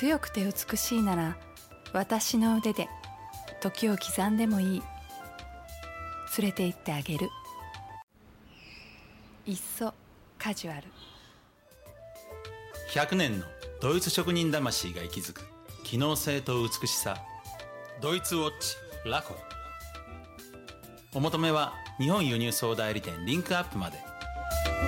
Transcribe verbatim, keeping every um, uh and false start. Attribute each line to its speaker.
Speaker 1: 強くて美しいなら私の腕で時を刻んでもいい。連れて行ってあげる。いっそカジュアル。
Speaker 2: ひゃくねんのドイツ職人魂が息づく機能性と美しさ。ドイツウォッチラコ。お求めは日本輸入総代理店リンクアップまで。